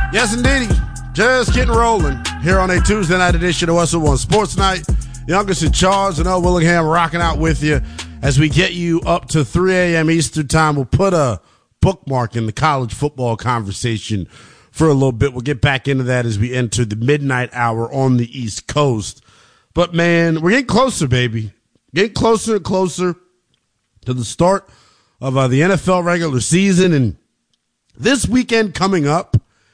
Yes, indeed. Just getting rolling here on a Tuesday night edition of Westwood One Sports Night. Youngest in charge, and Earl Willingham rocking out with you as we get you up to 3 a.m. Eastern time. We'll put a bookmark in the college football conversation for a little bit. We'll get back into that as we enter the midnight hour on the East Coast. But, man, we're getting closer, baby. Getting closer and closer to the start of the NFL regular season. And this weekend coming up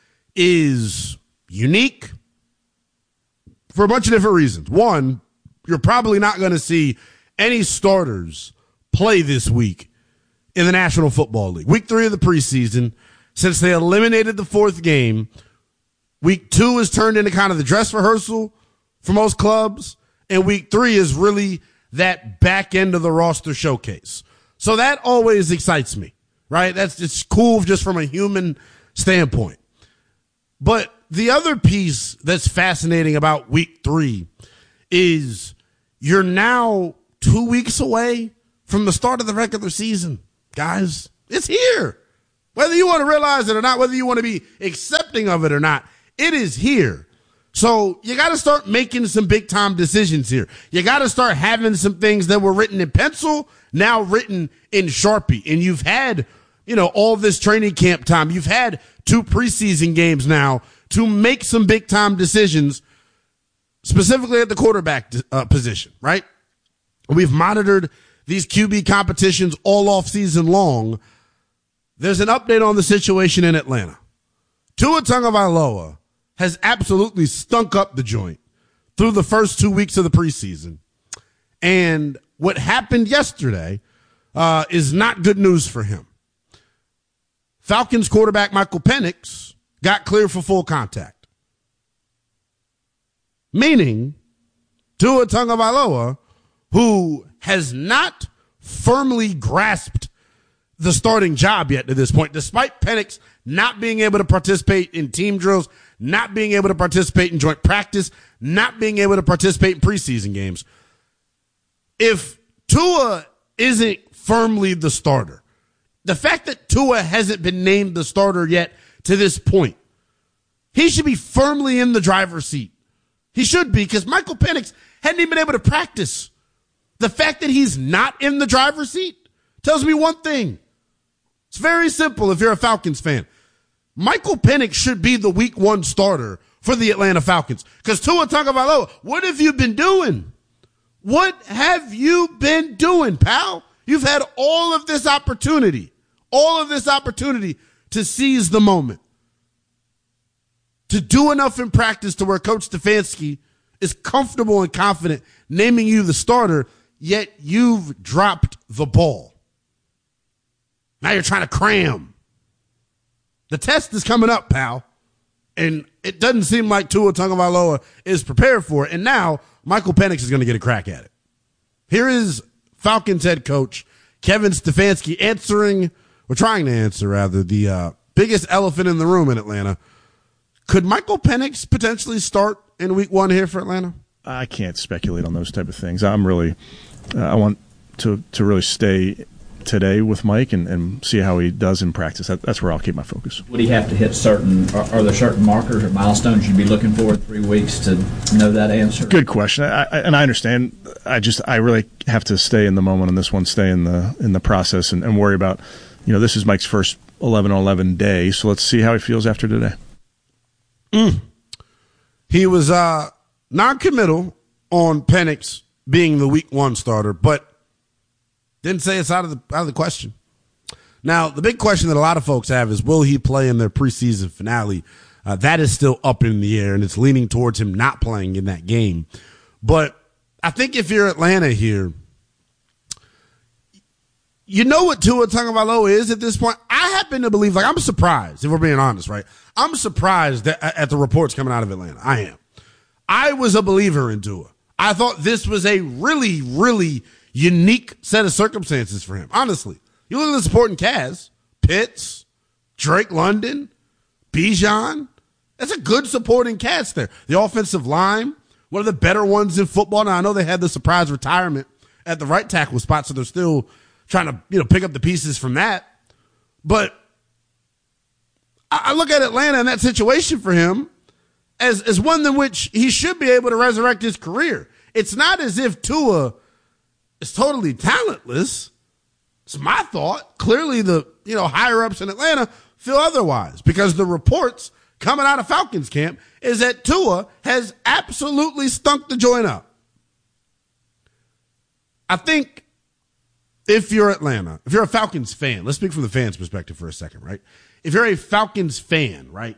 is unique for a bunch of different reasons. One, you're probably not going to see any starters play this week in the National Football League. Week 3 of the preseason, since they eliminated the fourth game, week 2 is turned into kind of the dress rehearsal for most clubs, and week 3 is really that back end of the roster showcase. So that always excites me, right? It's cool just from a human standpoint. But the other piece that's fascinating about week 3 is you're now 2 weeks away from the start of the regular season. Guys, it's here. Whether you want to realize it or not, whether you want to be accepting of it or not, it is here. So you got to start making some big time decisions here. You got to start having some things that were written in pencil, now written in Sharpie. And you've had, all this training camp time. You've had 2 preseason games now to make some big time decisions, specifically at the quarterback position, right? We've monitored these QB competitions all off season long. There's an update on the situation in Atlanta. Tua Tagovailoa has absolutely stunk up the joint through the first 2 weeks of the preseason. And what happened yesterday is not good news for him. Falcons quarterback Michael Penix got cleared for full contact. Meaning, Tua Tagovailoa, who has not firmly grasped the starting job yet to this point, despite Penix not being able to participate in team drills, not being able to participate in joint practice, not being able to participate in preseason games. If Tua isn't firmly the starter, the fact that Tua hasn't been named the starter yet to this point, he should be firmly in the driver's seat. He should be, because Michael Penix hadn't even been able to practice. The fact that he's not in the driver's seat tells me one thing. It's very simple if you're a Falcons fan. Michael Penix should be the week 1 starter for the Atlanta Falcons. Because Tua Tagovailoa, what have you been doing? What have you been doing, pal? You've had all of this opportunity to seize the moment, to do enough in practice to where Coach Stefanski is comfortable and confident naming you the starter, yet you've dropped the ball. Now you're trying to cram. The test is coming up, pal, and it doesn't seem like Tua Tagovailoa is prepared for it, and now Michael Penix is going to get a crack at it. Here is Falcons head coach Kevin Stefanski trying to answer, the biggest elephant in the room in Atlanta. Could Michael Penix potentially start in week 1 here for Atlanta? I can't speculate on those type of things. I want to really stay today with Mike and see how he does in practice. That's where I'll keep my focus. Would he have to hit are there certain markers or milestones you'd be looking for in 3 weeks to know that answer? Good question. I understand. I really have to stay in the moment on this one, stay in the process and worry about, this is Mike's first 11-on-11 day, so let's see how he feels after today. He was non-committal on Penix being the week 1 starter, but didn't say it's out of the question. Now, the big question that a lot of folks have is, will he play in their preseason finale? That is still up in the air, and it's leaning towards him not playing in that game. But I think if you're Atlanta here, you know what Tua Tagovailoa is at this point. I happen to believe, I'm surprised, if we're being honest, right? I'm surprised at the reports coming out of Atlanta. I am. I was a believer in Tua. I thought this was a really, really unique set of circumstances for him. Honestly, you look at the supporting cast, Pitts, Drake London, Bijan. That's a good supporting cast there. The offensive line, one of the better ones in football. Now, I know they had the surprise retirement at the right tackle spot, so they're still trying to, pick up the pieces from that. But I look at Atlanta and that situation for him as one in which he should be able to resurrect his career. It's not as if Tua is totally talentless. It's my thought. Clearly the higher ups in Atlanta feel otherwise, because the reports coming out of Falcons camp is that Tua has absolutely stunk the joint up. I think if you're Atlanta, if you're a Falcons fan, let's speak from the fans' perspective for a second, right? If you're a Falcons fan, right,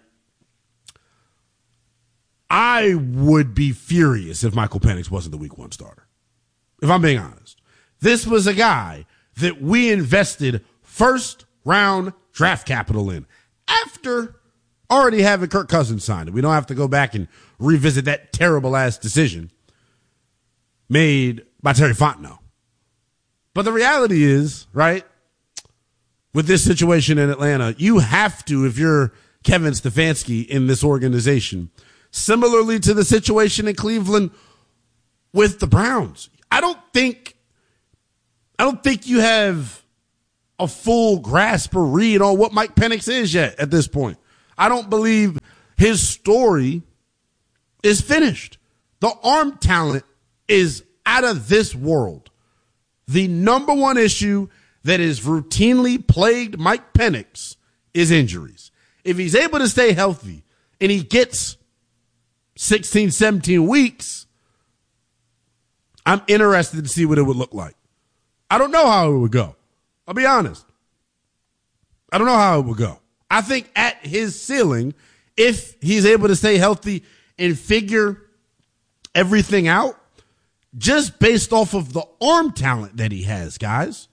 I would be furious if Michael Penix wasn't the week 1 starter. If I'm being honest. This was a guy that we invested first-round draft capital in after already having Kirk Cousins signed it. We don't have to go back and revisit that terrible-ass decision made by Terry Fontenot. But the reality is, right, with this situation in Atlanta, you have to, if you're Kevin Stefanski in this organization, similarly to the situation in Cleveland with the Browns, I don't think you have a full grasp or read on what Mike Penix is yet at this point. I don't believe his story is finished. The arm talent is out of this world. The number one issue that is routinely plagued Mike Penix is injuries. If he's able to stay healthy and he gets 16, 17 weeks, I'm interested to see what it would look like. I don't know how it would go. I'll be honest. I don't know how it would go. I think at his ceiling, if he's able to stay healthy and figure everything out, just based off of the arm talent that he has, guys,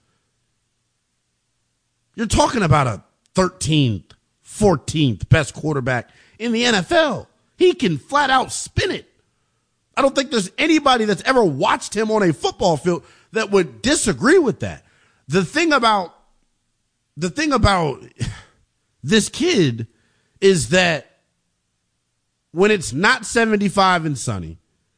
you're talking about a 13th, 14th best quarterback in the NFL. He can flat out spin it. I don't think there's anybody that's ever watched him on a football field that would disagree with that. The thing about this kid is that when it's not 75 and sunny,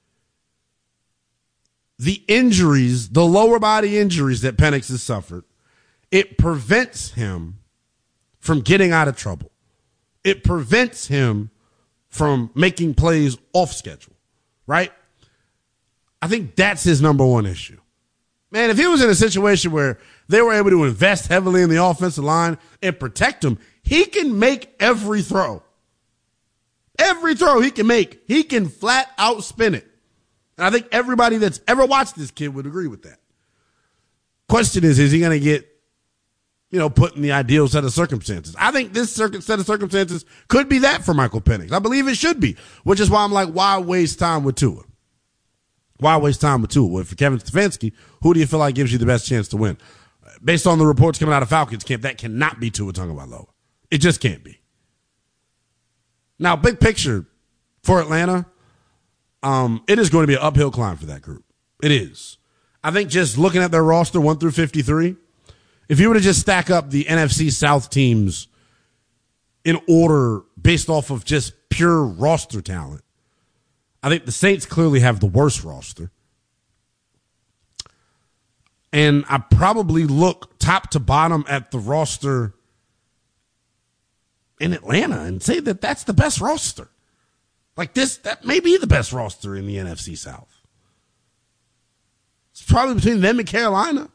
the injuries, the lower body injuries that Penix has suffered, it prevents him from getting out of trouble. It prevents him from making plays off schedule, right? I think that's his number one issue. Man, if he was in a situation where they were able to invest heavily in the offensive line and protect him, he can make every throw. Every throw he can make, he can flat out spin it. And I think everybody that's ever watched this kid would agree with that. Question is he going to get, put in the ideal set of circumstances? I think this set of circumstances could be that for Michael Penix. I believe it should be, which is why I'm like, why waste time with Tua? Why waste time with Tua? Well, for Kevin Stefanski, who do you feel like gives you the best chance to win? Based on the reports coming out of Falcons camp, that cannot be Tua Tagovailoa. It just can't be. Now, big picture for Atlanta, it is going to be an uphill climb for that group. It is. I think just looking at their roster 1 through 53, if you were to just stack up the NFC South teams in order based off of just pure roster talent, I think the Saints clearly have the worst roster. And I probably look top to bottom at the roster in Atlanta and say that that's the best roster. Like that may be the best roster in the NFC South. It's probably between them and Carolina.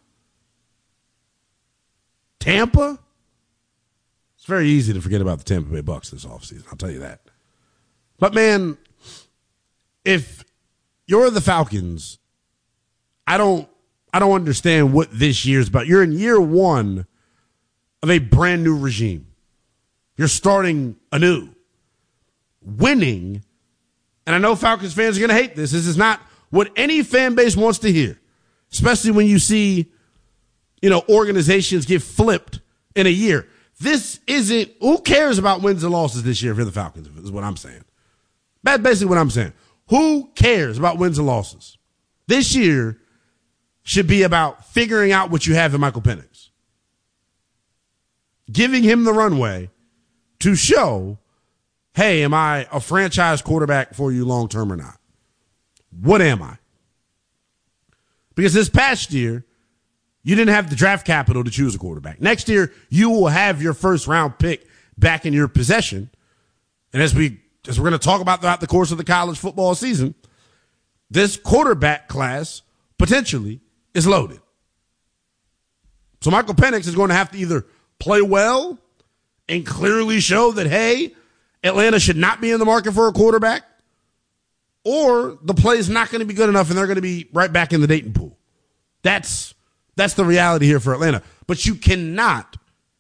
Tampa. It's very easy to forget about the Tampa Bay Bucks this offseason, I'll tell you that. But, man, if you're the Falcons, I don't understand what this year's about. You're in year one of a brand new regime. You're starting anew. Winning, and I know Falcons fans are going to hate this. This is not what any fan base wants to hear, especially when you see, organizations get flipped in a year. This isn't, who cares about wins and losses this year for the Falcons, is what I'm saying. That's basically what I'm saying. Who cares about wins and losses? This year should be about figuring out what you have in Michael Penix. Giving him the runway to show, hey, am I a franchise quarterback for you long term or not? What am I? Because this past year, you didn't have the draft capital to choose a quarterback. Next year, you will have your first round pick back in your possession. And as we're going to talk about throughout the course of the college football season, this quarterback class potentially is loaded. So Michael Penix is going to have to either play well and clearly show that, hey, Atlanta should not be in the market for a quarterback, or the play is not going to be good enough and they're going to be right back in the Dayton pool. That's the reality here for Atlanta. But you cannot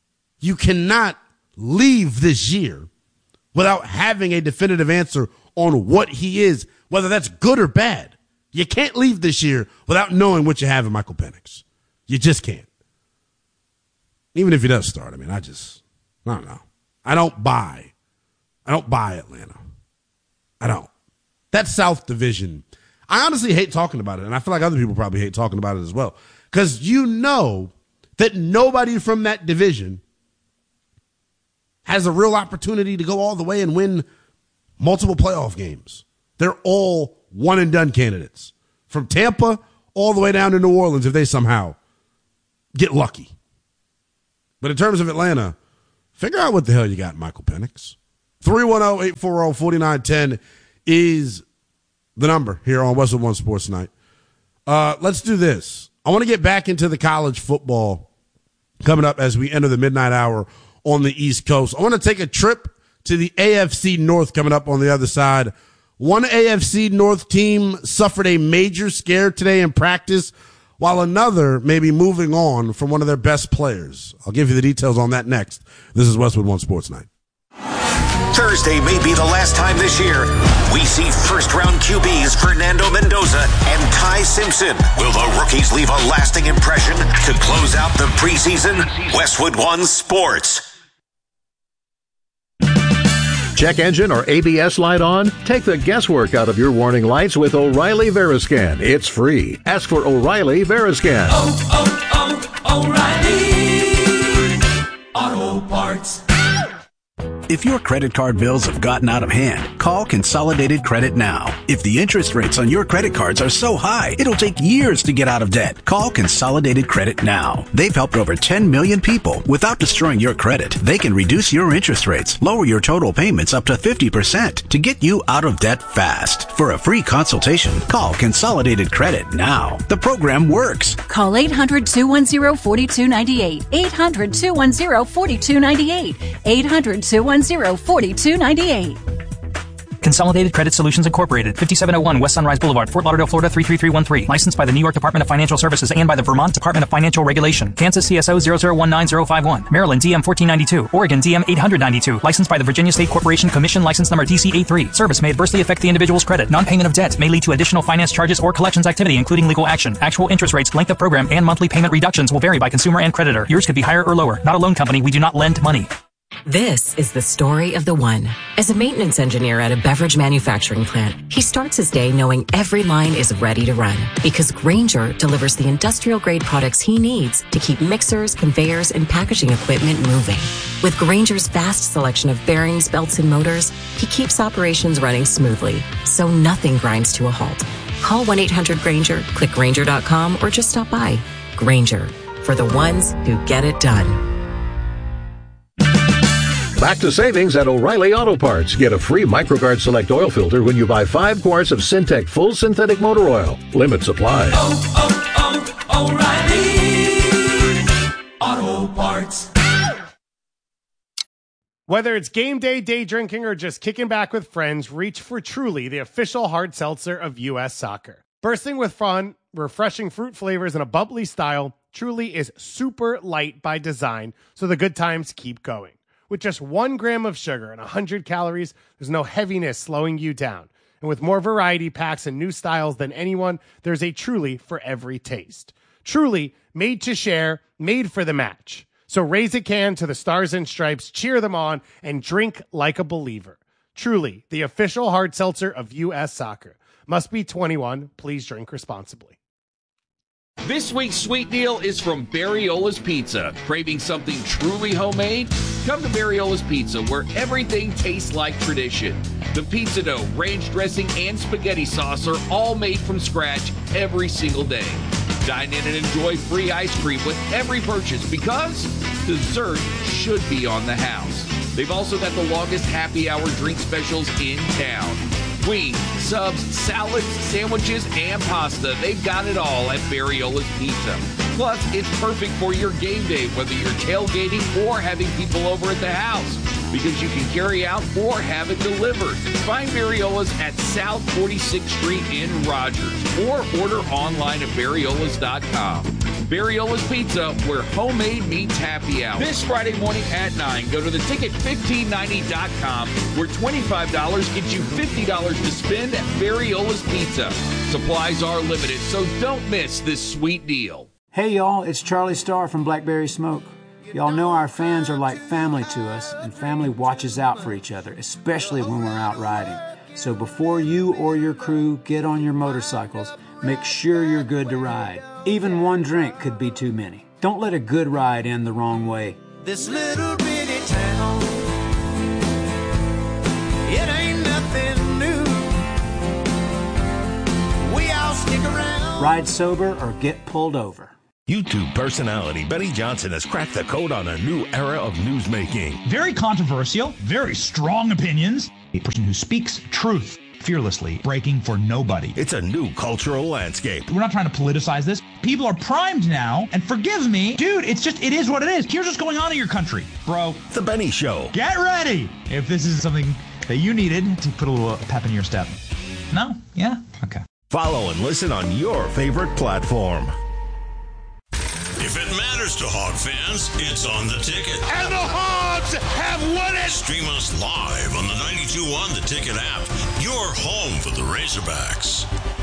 leave this year without having a definitive answer on what he is, whether that's good or bad. You can't leave this year without knowing what you have in Michael Penix. You just can't. Even if he does start, I don't know. I don't buy Atlanta. I don't. That South Division, I honestly hate talking about it, and I feel like other people probably hate talking about it as well, because you know that nobody from that division has a real opportunity to go all the way and win multiple playoff games. They're all one-and-done candidates, from Tampa all the way down to New Orleans if they somehow get lucky. But in terms of Atlanta, figure out what the hell you got, Michael Penix. 310-840-4910 is the number here on Westwood One Sports Night. Let's do this. I want to get back into the college football coming up as we enter the midnight hour on the East Coast. I want to take a trip to the AFC North coming up on the other side. One AFC North team suffered a major scare today in practice, while another may be moving on from one of their best players. I'll give you the details on that next. This is Westwood One Sports Night. Thursday may be the last time this year we see first-round QBs Fernando Mendoza and Ty Simpson. Will the rookies leave a lasting impression to close out the preseason? Westwood One Sports. Check engine or ABS light on? Take the guesswork out of your warning lights with O'Reilly Veriscan. It's free. Ask for O'Reilly Veriscan. O'Reilly Auto Parts. If your credit card bills have gotten out of hand, call Consolidated Credit now. If the interest rates on your credit cards are so high, it'll take years to get out of debt. Call Consolidated Credit now. They've helped over 10 million people without destroying your credit. They can reduce your interest rates, lower your total payments up to 50% to get you out of debt fast. For a free consultation, call Consolidated Credit now. The program works. Call 800-210-4298. 800-210-4298. 800-210-4298. Consolidated Credit Solutions Incorporated, 5701 West Sunrise Boulevard, Fort Lauderdale, Florida 33313. Licensed by the New York Department of Financial Services and by the Vermont Department of Financial Regulation. Kansas CSO 0019051. Maryland DM 1492. Oregon DM 892. Licensed by the Virginia State Corporation Commission, license number DC83. Service may adversely affect the individual's credit. Non-payment of debt may lead to additional finance charges or collections activity, including legal action. Actual interest rates, length of program, and monthly payment reductions will vary by consumer and creditor. Yours could be higher or lower. Not a loan company. We do not lend money. This is the story of the one. As a maintenance engineer at a beverage manufacturing plant, he starts his day knowing every line is ready to run because Grainger delivers the industrial-grade products he needs to keep mixers, conveyors, and packaging equipment moving. With Grainger's vast selection of bearings, belts, and motors, he keeps operations running smoothly, so nothing grinds to a halt. Call 1-800-GRAINGER, click Grainger.com, or just stop by. Grainger, for the ones who get it done. Back to savings at O'Reilly Auto Parts. Get a free MicroGuard Select oil filter when you buy 5 quarts of Syntec Full Synthetic Motor Oil. Limits apply. O'Reilly Auto Parts. Whether it's game day, day drinking, or just kicking back with friends, reach for Truly, the official hard seltzer of U.S. Soccer. Bursting with fun, refreshing fruit flavors, and a bubbly style, Truly is super light by design, so the good times keep going. With just 1 gram of sugar and 100 calories, there's no heaviness slowing you down. And with more variety packs and new styles than anyone, there's a Truly for every taste. Truly, made to share, made for the match. So raise a can to the Stars and Stripes, cheer them on, and drink like a believer. Truly, the official hard seltzer of U.S. Soccer. Must be 21. Please drink responsibly. This week's sweet deal is from Barriola's Pizza. Craving something truly homemade? Come to Barriola's Pizza, where everything tastes like tradition. The pizza dough, ranch dressing, and spaghetti sauce are all made from scratch every single day. Dine in and enjoy free ice cream with every purchase because dessert should be on the house. They've also got the longest happy hour drink specials in town. Wings, subs, salads, sandwiches, and pasta. They've got it all at Bariola's Pizza. Plus, it's perfect for your game day, whether you're tailgating or having people over at the house, because you can carry out or have it delivered. Find Bariola's at South 46th Street in Rogers or order online at Bariolas.com. Bariola's Pizza, where homemade meets happy hour. This Friday morning at 9, go to the ticket1590.com, where $25 gets you $50 to spend at Bariola's Pizza. Supplies are limited, so don't miss this sweet deal. Hey y'all, it's Charlie Starr from Blackberry Smoke. Y'all know our fans are like family to us, and family watches out for each other, especially when we're out riding. So before you or your crew get on your motorcycles, make sure you're good to ride. Even one drink could be too many. Don't let a good ride end the wrong way. This little bitty town, it ain't nothing new. We all stick around. Ride sober or get pulled over. YouTube personality Benny Johnson has cracked the code on a new era of newsmaking. Very controversial, very strong opinions. A person who speaks truth fearlessly, breaking for nobody. It's a new cultural landscape. We're not trying to politicize this. People are primed now, and forgive me, dude, it is what it is. Here's what's going on in your country, bro. The Benny Show. Get ready if this is something that you needed to put a little pep in your step. No? Yeah? Okay. Follow and listen on your favorite platform. If it matters to Hog fans, it's on the Ticket. And the Hogs have won it! Stream us live on the 92.1 The Ticket app. Your home for the Razorbacks.